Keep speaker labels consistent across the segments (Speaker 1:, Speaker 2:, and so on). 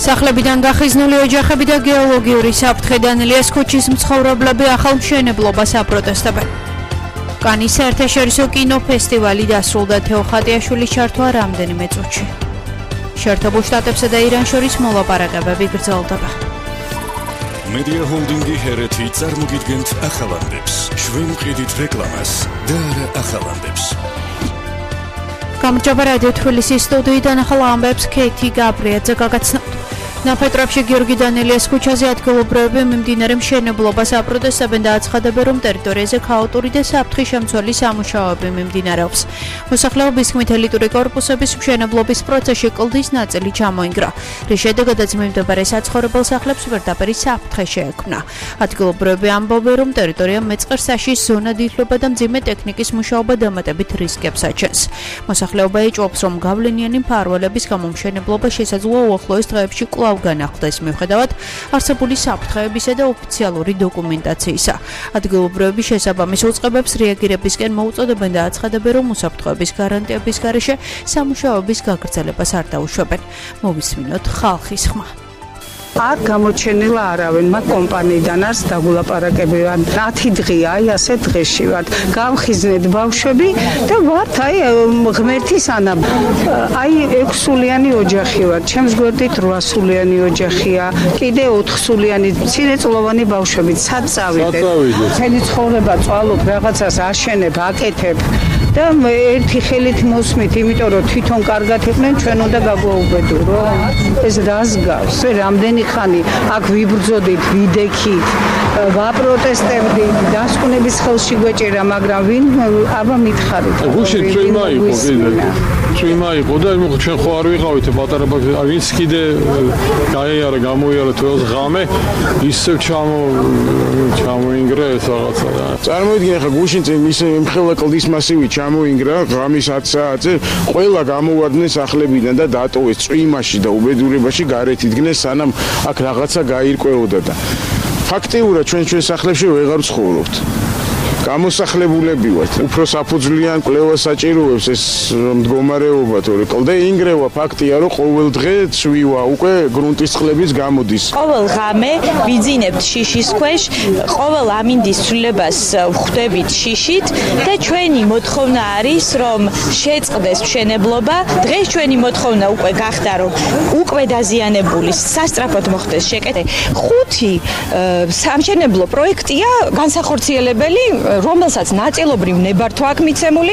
Speaker 1: სახლებიდან გახიზნული ოჯახები და გეოლოგიური საფრთხე დანელიას ქუჩის მცხოვრებლები ახალ მშენებლობას აპროტესტებენ. კანის საერთაშორისო კინოფესტივალი დასრულდა თეო ხატიაშვილის ჩართვა რამდენიმე წუთში. შეერთებულ შტატებსა და ირანს შორის მოლაპარაკებები გრძელდება.
Speaker 2: მედია ჰოლდინგი ჰერეთი წარმოგიდგენთ ახალამდებს. ჩვენ ვყიდით რეკლამას და არა ახალამდებს.
Speaker 1: გამარჯობა რადიო თბილისის სტუდიიდან ახალ ამბებს ქეთი გაბრიაძე გაგაცნობთ. ნაფეტრებში გიორგი დანელიას ქუჩაზე ადგილობრივები მიმდინარე მშენებლობას აპროტესტებენ და აცხადებენ, რომ ტერიტორიაზე ქაოტური და საფრთხის შემცველი სამუშაოები მიმდინარეობს. მოსახლეობის თქმით, ელიტური კორპუსების მშენებლობის პროცესში კლდის ნაწილი ჩამოინგრა, რის შედეგადაც მიმდებარე საცხოვრებელ სახლებს პირდაპირ საფრთხე შეექმნა. ადგილობრივები ამბობენ, რომ ტერიტორია მეწყერ საშის ზონად ითვლება და მძიმე ტექნიკის მუშაობა დამატებით რისკებს აჩენს. მოსახლეობა ეჭვობს, რომ გავლენიანი მფარველების გამო მშენებლობა შესაძლოა უახლოეს დღეებში განახლდეს მიუხედავად არსებული საფრთხეებისა და ოფიციალური დოკუმენტაციისა. ადგილობრივები შესაბამის უწყებებს რეაგირებისკენ მოუწოდებენ და აცხადებენ, რომ უსაფრთხოების გარანტიების გარეშე სამუშაოების გაგრძელებას არ დაუშვებენ. მოვისმინოთ ხალხის ხმა.
Speaker 3: არ გამოჩენილა არავინ, მაგ კომპანიიდან არც დაგულაპარაკებიდან 10 დღეა, ასე დღეში ვართ. გავხიზნეთ ბავშვები და ვართ ღმერთის ანა. 6 სულიანი ოჯახი ვართ. ჩემს გვერდით 8 სულიანი ოჯახია. კიდე 4 სულიანი მცირეწლოვანი ბავშვები. სად წავიდეთ? მთელი ცხოვრება წვალობ, რაღაცას აშენებ, აკეთებ. და ერთი ხელით მოსმით, იმიტომ რომ თვითონ კარგად იყვნენ, ჩვენ უნდა გაგვაუბედურო. ეს რას გავს? რამდენი ხანი აქ ვიბრძოდით, ვიდექით, ვაპროტესტებდით, დასკვნების ხელში გვეჭერა, მაგრამ ვინ აბა მითხარით.
Speaker 4: გუშინ ჩვენმა იყო და ჩვენ ხო არ ვიყავით პატარა ვინც კიდე გაიარა, გამოიარა თველს ღამე, ისევ ჩამოინგრა ეს რაღაცა.
Speaker 5: წარმოიდგინე ხა გუშინ ის მხელა კლდის მასივი ჩამოინგრა ღამის 10 საათზე, ყველა გამოვარდნენ სახლებიდან და დატოვეს წვიმაში და უბედურებაში გარეთ იდგნენ, სანამ აქ რაღაცა გაირკვეოდა და ფაქტიურად ჩვენ სახლებში ვეღარ ვცხოვრობთ. გამოსახლებულები ვართ. უფრო საფუძვლიან კვლევას საჭიროებს ეს მდგომარეობა, თორე კლდე ინგრევა ფაქტია, რომ ყოველ დღე ცვივა, უკვე გრუნტის წყლების გამოდის.
Speaker 6: ყოველ ღამე ვიძინებთ შიშის ქვეშ, ყოველ ამინდის ცვლილებას ვხვდებით შიშით და ჩვენი მოთხოვნა არის, რომ შეწყდეს მშენებლობა. დღეს ჩვენი მოთხოვნა უკვე გახდა, რომ უკვე დაზიანებული სასწრაფოდ მოხდეს შეკეთება. 5 სამშენებლო პროექტია განსახორციელებელი, რომელსაც ნაწილობრივ ნებართვა აქვს მიცემული,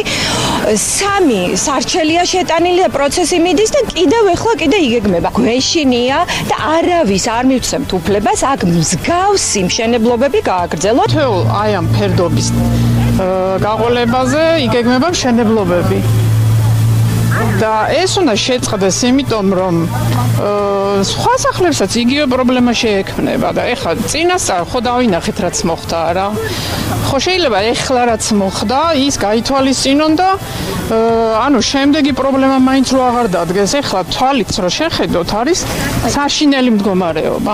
Speaker 6: 3 სარჩელია შეტანილი და პროცესი მიდის და კიდევ იგეგმება. გვეშინია და არავის არ მივცემთ უფლებას აქ მსგავსი მშენებლობები გააგრძელოთ.
Speaker 3: აი ამ ფერდობის გაყოლებაზე იგეგმება მშენებლობები. და ეს უნდა შეწყდეს, იმიტომ რომ სხვა სახლებსაც იგივე პრობლემა შეექმნება და ეხლა წინასწარ ხო დავინახეთ რაც მოხდა რა. ხო შეიძლება ეხლა რაც მოხდა ის გაითვალისწინონ და ანუ შემდეგი პრობლემა მაინც რო აღარ დადგეს. ეხლა თვალით რო შეხედოთ არის საშინელი მდგომარეობა.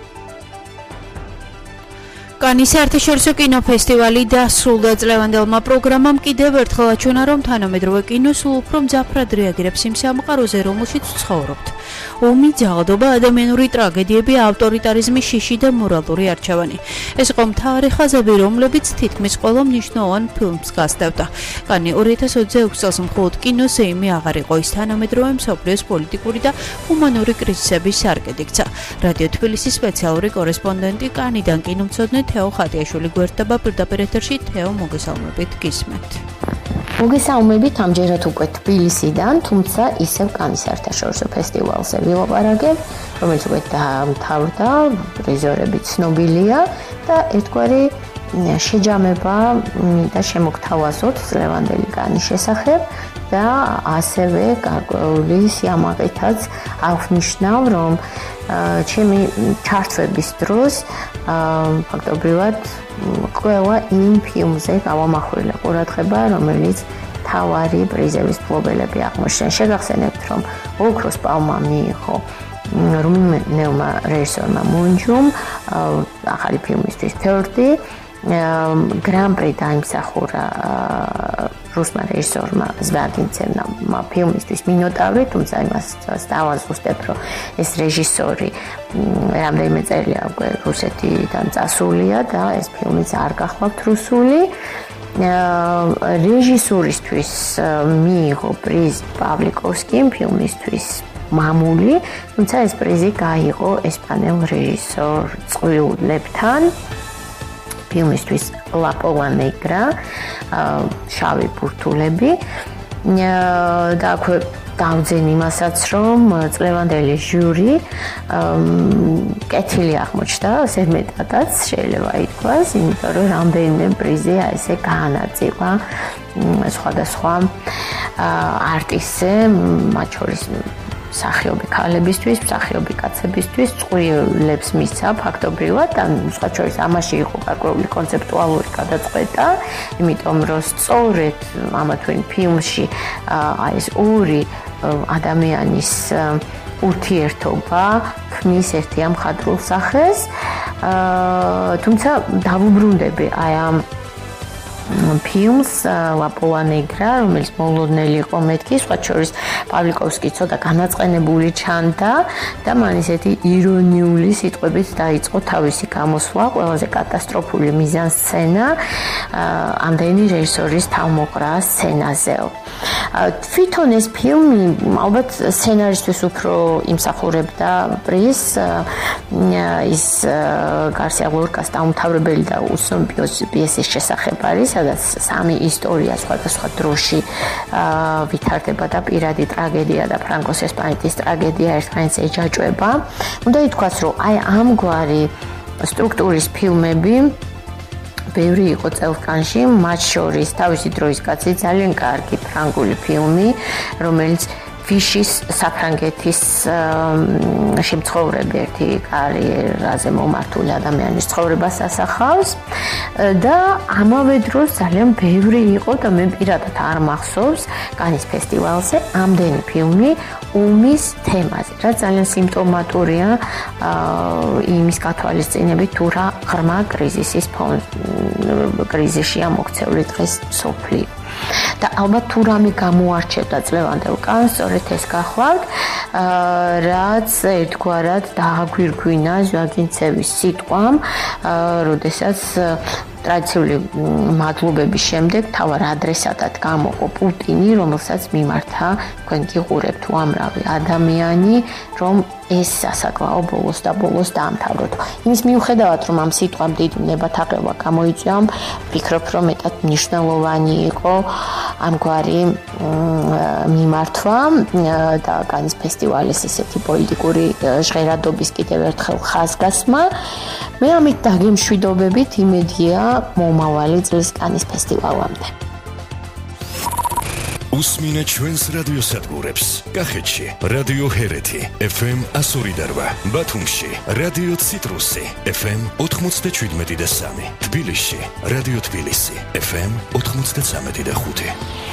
Speaker 1: კანის საერთაშორისო კინოფესტივალი დასრულდა. წლევანდელმა პროგრამამ კიდევ ერთხელ აჩვენა, რომ თანამედროვე კინო სულ უფრო მძაფრად რეაგირებს იმ სამყაროზე, რომელშიც ვცხოვრობთ. ომი, ძალადობა, ადამიანური ტრაგედიები, ავტორიტარიზმი, შიში და მორალური არჩევანი. ეს იყო მთავარი ხაზები, რომლებიც თითქმის ყველა მნიშვნელოვან ფილმს გასდევდა. კანი 2026 წელს მხოლოდ კინოზე იმი აღარ იყო, ის თანამედროვე მსოფლიოს პოლიტიკური და ჰუმანური კრიზისების სარკედ იქცა. რადიო თბილისის სპეციალური კორესპონდენტი კანიდან კინომცოდნე თეო ხატიაშვილი გვერდება პირდაპირ ეთერში. თეო, მოგესალმებით, გისმენთ.
Speaker 7: მოგესალმებით, ამჯერად უკვე თბილისიდან, თუმცა ისევ კანის საერთაშორისო ფესტივალზე ვილაპარაკებ, რომელიც უკვე დაამთავრდა, პრიზიორები ცნობილია და ერთგვარი შეჯამება და შემოგთავაზოთ წლევანდელი კანის შესახებ და ასევე გარკვეული სიამაყითაც აღნიშნავ, რომ ჩემი ჩართვების დროს ფაქტობრივად ყველა იმ ფილმზე გავამახვილა ყურადღება, რომელიც თავარი პრიზების მფლობელები აღმოჩნდნენ. შეგახსენებთ, რომ ოქროს პალმა მიიღო რუმინელმა რეჟისორმა მუნჯუმ ახალი ფილმისთვის ფორდი, გრან-პრი დაიმსახურა რუსმა რეჟისორმა ზვაგინცევმა ფილმისთვის მინოტავრი, თუმცა იმას დავაზუსტებ, რომ ეს რეჟისორი რამდენიმე წელი უკვე რუსეთიდან წასულია და ეს ფილმიც არ გახლავთ რუსული. რეჟისურისთვის მიიღო პრიზი პავლიკოვსკიმ ფილმისთვის მამული, თუმცა ეს პრიზი გაიღო ესპანელ რეჟისორ წყვილებთან ფილმისთვის La Pola Negra, შავი ბურთულები და აქვე დავძენ იმასაც, რომ წლევანდელი ჟური კეთილი აღმოჩნდა, ასე მეტადაც შეიძლება ითქვას, იმიტომ რომ რამდენიმე პრიზი ესე გაანაწილა სხვადასხვა არტისტზე, მათ შორის მსახიობი ქალებისთვის, მსახიობი კაცებისთვის, წყვილებს მისცა ფაქტობრივად, ან სხვა შორის ამაში იყო გარკვეული კონცეპტუალური გადაწყვეტა, იმიტომ რომ სწორედ ამა თუ იმ ფილმში ეს ორი ადამიანის ურთიერთობა ქმნის ერთიან მხატვრულ სახეს, თუმცა დავუბრუნდები აი ამ ფილმს La Pola Negra, რომელიც მოულოდნელი იყო მეთქი, სხვა შორის პავლიკოვსკი ცოტა განაწყენებული ჩანდა და მან ისეთი ირონიული სიტყვებით დაიწყო თავისი გამოსვლა, ყველაზე კატასტროფული მიზანსცენა ამდენი რეჟისორის თავმოყრა სცენაზე. თვითონ ეს ფილმი ალბათ სცენარისტის უფრო იმსახურებდა პრიზს, ის გარსია ლორკას დაუმთავრებელი და უცნობი პიესის შესახებ არის, სადაც სამი ისტორია სხვადასხვა დროში ვითარდება და პირადი ტრაგედია და ფრანკოს ესპანეთის ტრაგედია ერთმანეთს ეჯაჭვება. უნდა ითქვას, რომ აი ამგვარი სტრუქტურის ფილმები ბევრი იყო წელთქანში, მათ შორის თავისი დროის კაცი ძალიან კარგი ფრანგული ფილმი, რომელიც ფიშის საფრანგეთის შემცხოვრები ერთი კარიერაზე მომართული ადამიანის ცხოვრებას ასახავს და ამავე დროს ძალიან ბევრი იყო და მე პირადად არ მახსოვს კანის ფესტივალზე ამდენი ფილმი ომის თემაზე, რაც ძალიან სიმპტომატურია იმის გათვალისწინებით, თუ რა ღრმა კრიზისშია მოქცეული დღეს სოფლიო. და ალბათ თუ რამე გამოარჩევდა წლევანდელ კანს, სწორედ ეს გახლავთ, რაც ერთგვარად დააგვირგვინა ზვაგინცევის სიტყვამ, როდესაც ტრადიციული მადლობების შემდეგ თავარ ადრესატად გამოყო პუტინი, რომელსაც მიმართა თქვენ გიყურებთ უამრავი ადამიანი, რომ ეს სასაკლაო ბოლოს და ბოლოს დაამთავროთ. იმის მიუხედავად, რომ ამ სიტყვამ დიდი ნებათაღელვა გამოიწვია, ვფიქრობ, რომ მეტად მნიშვნელოვანი იყო ამგვარი მიმართვა და კანის ფესტივალის ესეთი პოლიტიკური ჟღერადობის კიდევ ერთხელ ხაზგასმა. მე ამით დაგემშვიდობებით იმედია მომავალი წლის კანის ფესტივალამდე.
Speaker 2: უსმინეთ ჩვენს რადიოსადგურებს. კახეთში რადიო ჰერეთი FM 102.8, ბათუმში რადიო ციტრუსი FM 97.3, თბილისში რადიო თბილისი FM 93.5.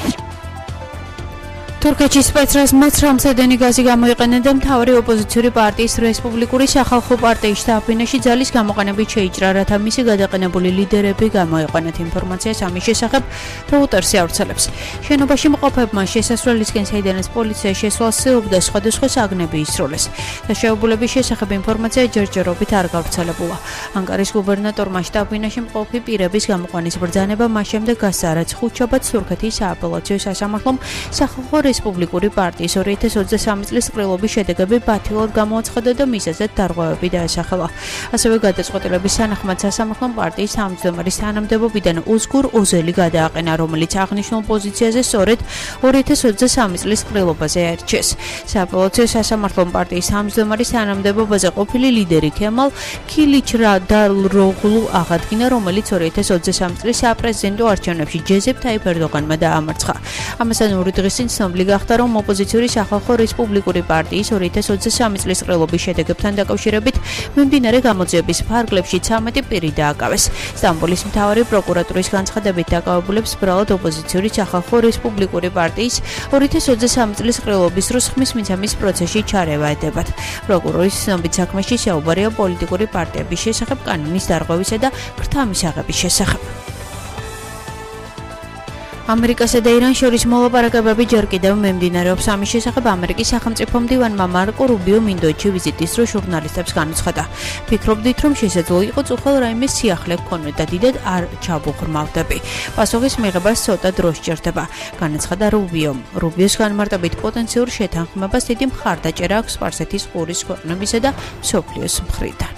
Speaker 1: თურქეთში სპეცრას მაცრამსადენი გაზი გამოიყენენ და მთავარი ოპოზიციური პარტიის რესპუბლიკური სახალხო პარტიის შტაბ-ბინაში ძალის გამოყენებით შეიჭრა, რათა მისი გადაყენებული ლიდერები გამოიყენეთ ინფორმაციას ამის შესახებ Reuters ავრცელებს. შენობაში მყოფებმა შესასვლელისკენ, საიდანაც პოლიცია შესვლას სცეობდა, სხვადასხვა საგნები ისროლეს. დაშავებულების შესახებ ინფორმაცია ჯერჯერობით არ გავრცელებულა. ანკარის გუბერნატორმა შტაბ-ბინაში მყოფი პირების გამოყვანის ბრძანება მას შემდეგ გასცა, რაც ხუთშაბათს თურქეთის სააპელაციო სასამართლომ სახალხო რესპუბლიკური პარტიის 2023 წლის ყრილობის შედეგები ბათილად გამოაცხადა და მიზეზად დარღვევები დაესახელა. ასევე გადაწყვეტილების თანახმად სასამართლომ პარტიის თავმჯდომარის თანამდებობიდან ოზგურ ოზელი გადააყენა, რომელიც აღნიშნულ პოზიციაზე სწორედ 2023 წლის ყრილობაზე აირჩიეს. სააპელაციო სასამართლომ პარტიის თავმჯდომარის თანამდებობაზე ყოფილი ლიდერი ქემალ ქილიჩრადაროღლუ აღადგინა, რომელიც 2023 წლის საპრეზიდენტო არჩევნებში ჯეზებ თაიფ ერდოღანმა დაამარცხა. ამასთან ორი დღის წინ ცნობილი გახდა, რომ ოპოზიციური სახალხო რესპუბლიკური პარტიის 2023 წლის ყრილობის შედეგებთან დაკავშირებით მიმდინარე გამოძიების ფარგლებში 13 პირი დააკავეს. სტამბოლის მთავარი პროკურატურის განცხადებით დაკავებულებს ბრალად ოპოზიციური სახალხო რესპუბლიკური პარტიის 2023 წლის ყრილობის დროს ხმის მიცემის პროცესში ჩარევა ედებათ. პროკურორის ცნობით საქმეში საუბარია პოლიტიკური პარტიების შესახებ, კანონის დარღვევისა და ქრთამის აღების შესახებ. ამერიკასა და ირანს შორის მოლაპარაკებები ჯერ კიდევ მიმდინარეობს. ამის შესახებ ამერიკის სახელმწიფო მდივანმა მარკო რუბიომ ინდოეთში ვიზიტის დროს ჟურნალისტებს განაცხადა. ფიქრობდით, რომ შესაძლოა იყოს უხელ რაიმე სიახლე გქონდეთ და დიდად არ ჩაბუღრმავდები. პასუხის მიღებას ცოტა დრო სჭირდება, განაცხადა რუბიომ. რუბიოს განმარტებით პოტენციურ შეთანხმებას დიდი მხარდაჭერა აქვს სპარსეთის ყურის ქვეყნებისა და მსოფლიოს მხრიდან.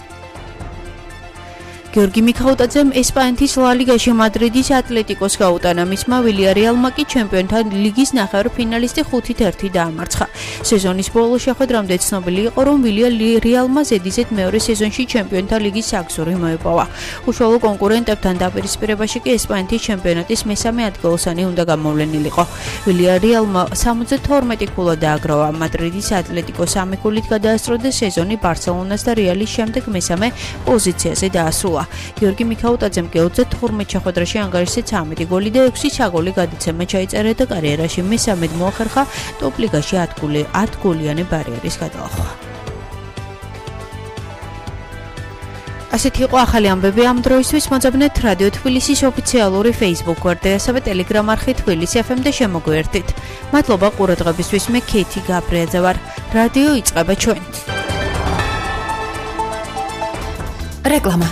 Speaker 1: გიორგი მიქაუტაძემ ესპანეთის ლა ლიგაში მადრიდის ატლეტიკოს გაუტანა. მისმა ვილიარეალმა კი ჩემპიონთა ლიგის ნახევარფინალისტი 5-1 დაამარცხა. სეზონის ბოლოს შეხვედრამდე ცნობილი იყო, რომ ვილიარეალმა ზედიზედ მეორე სეზონში ჩემპიონთა ლიგის საგზური მოეპოვა. უშუალო კონკურენტებთან დაპირისპირებაში კი ესპანეთის ჩემპიონატის მესამე ადგილოსანი უნდა გამოვლენილიყო. ვილიარეალმა 72 ქულა დააგროვა. მადრიდის ატლეტიკო 3 ქულით გადაასწრო და სეზონი ბარსელონას და რეალის შემდეგ მესამე პოზიციაზე დაასრულა. გიორგი მიქაუტაძემ 32 შეხვედრაში ანგარიშზე 13 გოლი და 6 საგოლი გადაცემა ჩაიწერა და კარიერაში მესამედ მოახერხა ტოპ ლიგაში 10 გოლიანი ბარიერის გადალახვა. ასეთი იყო ახალი ამბები ამ დროისთვის. მოძებნეთ რადიო თბილისის ოფიციალური Facebook გვერდი, ასევე Telegram არხი თბილისი FM და შემოგვიერთდით. მადლობა ყურადღებისთვის. მე ქეთი გაბრიაძე ვარ. რადიო იწყება ჩვენით.
Speaker 8: რეკლამა.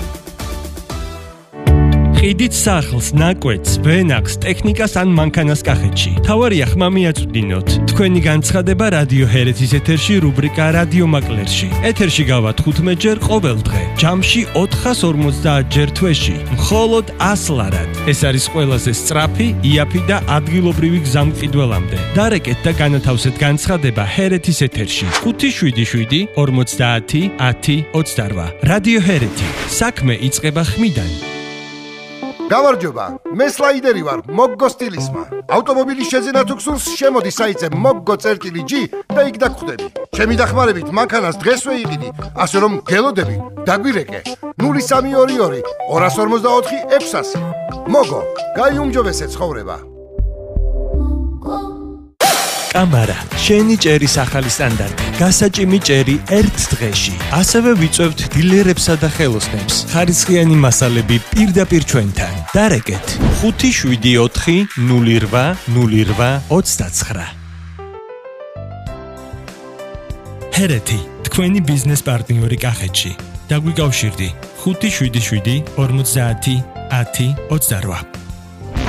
Speaker 9: ყიდით სახლს, ნაკვეთს, ვენახს, ტექნიკას ან მანქანას კახეთში. თავარია ხმა მიაწვდინოთ. თქვენი განცხადება რადიო ჰერეთის ეთერში რუბრიკა რადიო მაკლერში. ეთერში გავა 15 ჯერ ყოველ დღე. ჯამში 450 ჯერ თვეში. მხოლოდ 100 ლარად. ეს არის ყველაზე სწრაფი, იაფი და ადგილობრივი გზამკიდველამდე. დარეკეთ და განათავსეთ განცხადება ჰერეთის ეთერში. 577 50 10 28. რადიო ჰერეთი. საქმე იწყება ხმიდან.
Speaker 10: გამარჯობა, მე სლაიდერი ვარ, მოგგო სტილისმა. ავტომობილის შეძენა თუ გსურს, შემოდი საიტზე moggo.g და იქ დაგხვდები. ჩემი დახმარებით მანქანას დღესვე იყიდი, ასე რომ გელოდები, დაგვირეკე. 0322 254 600. მოგო, გაიუმჯობესე ცხოვრება.
Speaker 9: კამარა, შენი ჭერის ახალი სტანდარტი. გასაჭიმი ჭერი ერთ დღეში. ასევე ვიწევთ დილერებსა და ხელოსნებს. ხარისხიანი მასალები პირდაპირ ჩვენთან. დარეკეთ 574 08 08 29. ჰერეთი, თქვენი ბიზნეს პარტნიორი კახეთში. დაგვიკავშირდი 577 50 10 28.